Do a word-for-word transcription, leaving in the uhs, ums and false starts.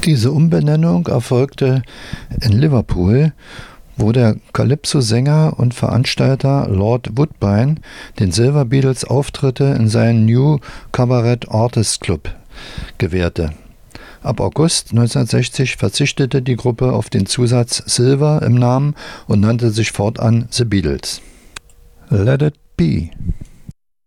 Diese Umbenennung erfolgte in Liverpool, wo der Calypso-Sänger und Veranstalter Lord Woodbine den Silver Beatles Auftritte in seinem New Cabaret Artists Club gewährte. Ab August neunzehnhundertsechzig verzichtete die Gruppe auf den Zusatz Silver im Namen und nannte sich fortan The Beatles. Let It Be.